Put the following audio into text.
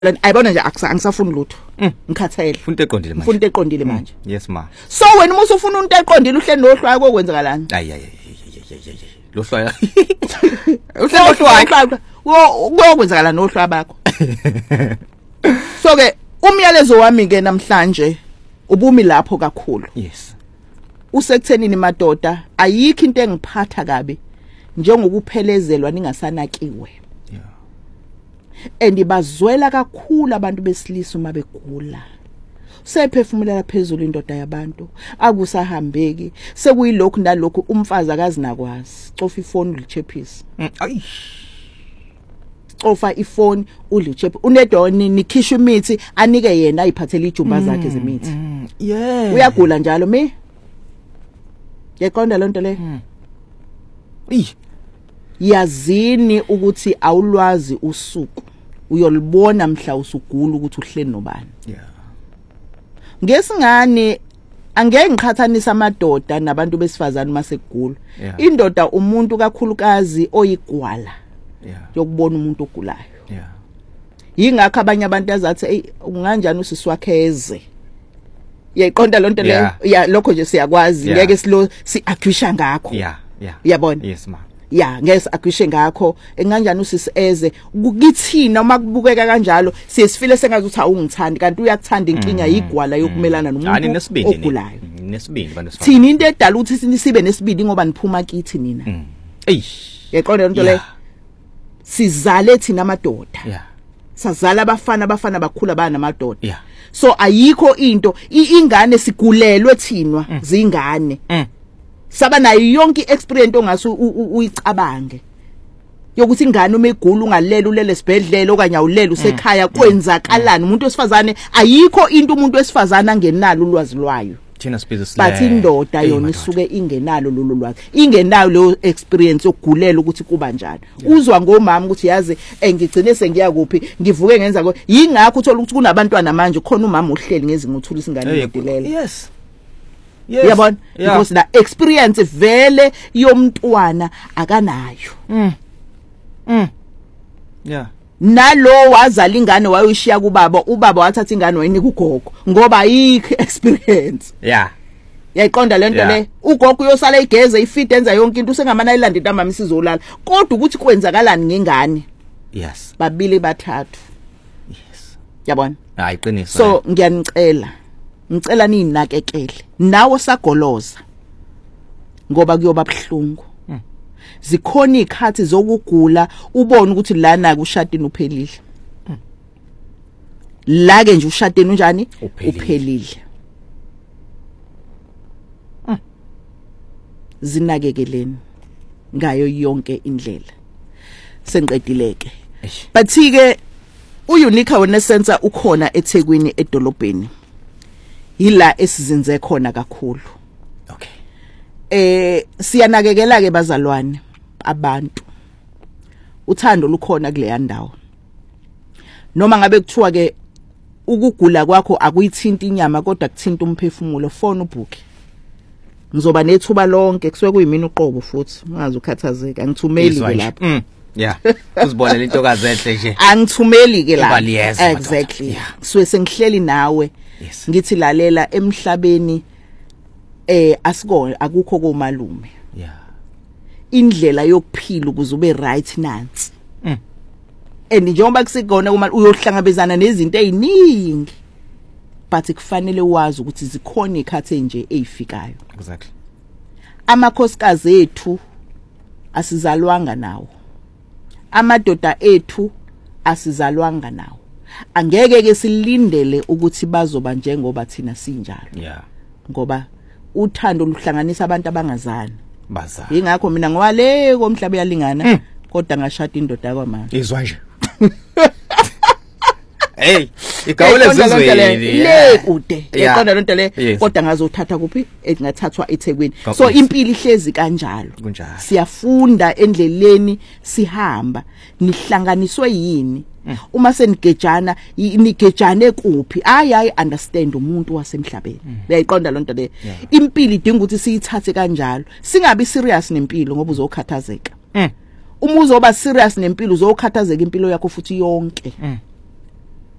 ayibona nje angisafuni lutho ngikhathele Ufuna into eqondile manje Yes ma. So wena uma usufuna into eqondile uhleli nohlwaya kokwenzakalani Lohlwaya kokwenzakalani nohlwaya bakho So ke umyalezo wami ke namhlanje ubumi lapho kakhulu Yes. Usekuthenini madoda ayikho into engiphatha kabi njengokuphelezelwa ningasanakiwe andibazwela kakhulu abantu besilisa uma begula sephefumulela phezulu indoda yabantu akusahambeki sekuyilokhu nalokhu umfazi akazinakwazi cofa ifoni ulichephisi cofa ifoni ulichephi unedoni nikhisha imithi anike yena ayiphathele ijumba zakhe zemithi Yeah. Uyagula njalo me Yaqonda lonto le Yazini ukuthi awulwazi usuku uyolibona mhla usugula ukuthi uhleli nobani Yeah. Ngesingani angeke ngiqhathanisa amadoda nabantu besifazana masekugula indoda umuntu kakhulukazi oyigwala yokubona umuntu ogulayo yingakho abanye abantu azathi hey unganjani usiswakheze Yayiqonda lonto le lokho nje siyakwazi ngeke si-accuse ngakho Uyabona Yes ma. Ngeke si-accuse ngakho enganjani usisieze kithina uma kubukeka kanjalo siyesifile sengazi ukuthi awungithandi kanti uyakuthanda inkinga yigwala yokumelana nomuntu ogulayo Nesibindi bantu thina into edala ukuthi sibe nesibindi ngoba niphuma kithi nina Yayiqonda lonto le sizale thina amadoda sazala abafana bakhula bana amadoda so ayikho into ingane sigulelwe thinwa zingane saba nayo yonke experience ongase uyicabange yokuthi ingane uma igula ungalela ulele sibhedlela okanye awulela usekhaya kwenzakalani umuntu wesifazane ayikho into umuntu wesifazane angenalo ulwazi lwayo thina sibiza but indoda yona isuke ingenalo lolu lwazi ingenayo leyo experience yokugulela ukuthi kuba njani uzwa ngomama ukuthi yazi ngigcine sengiya kuphi ngivuke ngenza yingakho uthola ukuthi kunabantwana manje khona umama uhleli ngezinguthulisa ingane yedilela Yes. Yabona because the experience vele yomntwana akanayo Nalo wazala ingane wayishiya kubaba ubaba wathatha ingane wayinika ugogo ngoba ayikho experience Yayiqonda lento le ugogo uyosala igeze ifeed enza yonke into usengamana ayilanda into mama isizolala kodwa ukuthi kwenzakalani ngengane babili bathathu Yabona Ayiqiniso So ngicela ninakekele nawo sagoloza ngoba kuyoba buhlungu zikhona ikhathi zokugula ubone ukuthi lana kushadini uphelile la ke nje ushadini unjani uphelile zinakekeleni ngayo yonke indlela sengiqedileke but ke uUnique Awareness Center ukhona eThekwini edolobheni ila esizinze khona kakhulu siyanakekela ke bazalwane abantu uthando lukhona kule yandawo noma ngabe kuthiwa ke ukugula kwakho akuyithinta inyama kodwa kuthinta umphefumulo phone ubhuki ngizoba nethuba lonke kusuke kuyimini uqobo futhi ungazi ukhathazeka ngithumeli ke lapho uzibonela into kazehle nje angithumeli ke lapho exactly kusuke sengihleli nawe ngithi lalela emhlabeni asikona akukho komalume indlela yokuphila ukuze ube right nansi njengoba kusikona uma uyohlangabezana nezinto eziningi but kufanele wazi ukuthi zikhona ikhathe nje ezifikayo amakhosikazi ethu asizalwanga nawo amadoda ethu asizalwanga nawo angeke ke silindele ukuthi bazoba njengoba thina sinjalo ngoba uthando luhlanganisa abantu abangazani ingakho mina ngwale komhlaba yalingana kodwa ngashada indoda kwamanje izwa nje hey igawule zizweni le kude yaqonda lonto le kodwa ngazothatha kuphi engathathwa eThekwini so impilo ihlezi kanjalo siyafunda endleleni sihamba nihlanganiswe yini uma senigejana nigejane kuphi hayi understand umuntu wasemhlabeni uyayiqonda lonto le impilo idinga ukuthi siyithathe kanjalo singabi serious nempilo ngoba uzokhathazeka uma uzoba serious nempilo uzokhathazeka impilo yakho futhi yonke